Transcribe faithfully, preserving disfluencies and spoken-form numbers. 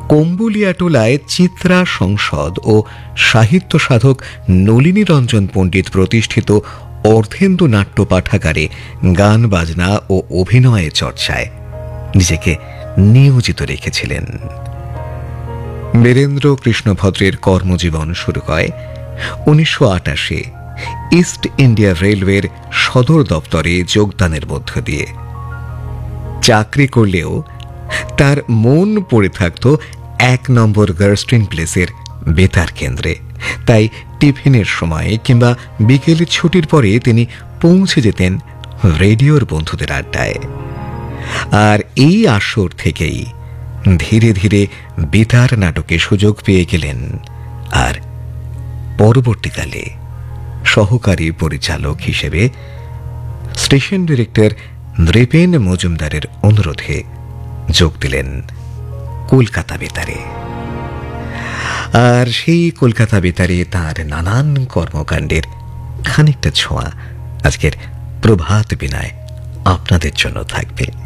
কম্বুলিয়াটোলায় চিত্রা সংসদ ও সাহিত্য সাধক নলিনী রঞ্জন পণ্ডিত প্রতিষ্ঠিত অর্ধেন্দু নাট্য পাঠাগারে গান বাজনা ও অভিনয়ের চর্চায় নিজেকে নিয়োজিত রেখেছিলেন। বীরেন্দ্র কৃষ্ণ ভদ্রের কর্মজীবন শুরু হয় উনিশশো আটাশে ইস্ট ইন্ডিয়া রেলওয়ের সদর দপ্তরে যোগদানের মধ্য দিয়ে। চাকরি করলেও তার মন পড়ে থাকত এক নম্বর গার্স্টিন প্লেসের বেতার কেন্দ্রে। তাই টিফিনের সময় কিংবা বিকেলের ছুটির পরে তিনি পৌঁছে যেতেন রেডিওর বন্ধুদের আড্ডায়। আর এই আসর থেকেই ধীরে ধীরে বেতার নাটকে সুযোগ পেয়ে গেলেন। আর পরবর্তীকালে সহকারী পরিচালক হিসেবে স্টেশন ডিরেক্টর নৃপেন মজুমদারের অনুরোধে যোগ দিলেন কলকাতা বেতারে। আর সেই কলকাতা বেতারে তার নানান কর্মকাণ্ডের খানিকটা ছোঁয়া আজকের প্রভাত বিনায় আপনাদের জন্য থাকবে।